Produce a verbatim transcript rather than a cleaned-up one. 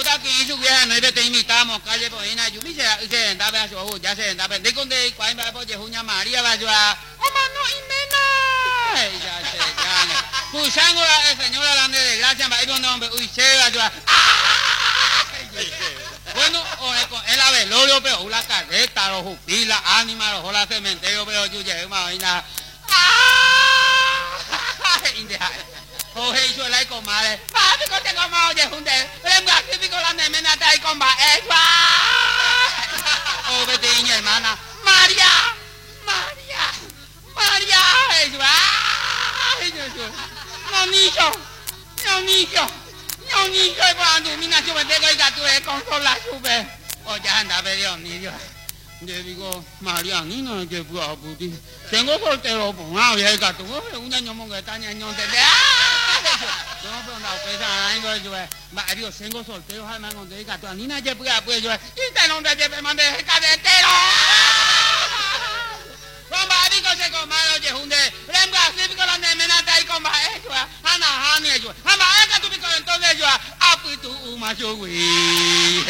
puta que hizo que no te imitamos, calle por ahí, yo me dice, se andaba a su ya se andaba, de con de cuál va por Juña María va a mamá no y nena. Ya se ya. Pusango la señora la de gracia, va a ir un hombre, uy, se va a bueno, es la velorio, pero la carreta, los jupilas, ánimas, los la cementerio, pero yo llegué más vaina. Oye, yo la he comadre. Papi, que tengo más oye, junte. Venga, aquí pico la nemena, está ahí con va. Oh, vete, niña, hermana. María, María, María. No, niño, no, niño. No, niño, cuando mi nació, me tengo que tú consolar, sube. Oye, anda, pero niño. Yo digo, María, ni no que puedo puti. Tengo soltero, pues, ah, ya el gato, un año monga, taña, año de. Yo no puedo andar, pues, ah, yo, Mario, tengo soltero, jamás, donde el gato, ni nadie puede, pues, yo, y te no te lleve, mande, el cadetero. Con Barico se comaron, yo, hunde, venga, si pico la nemenata ahí con Baecho, Ana, Ana, yo, Ana, esta tu pico, entonces yo, ah, pues tú, macho, güey.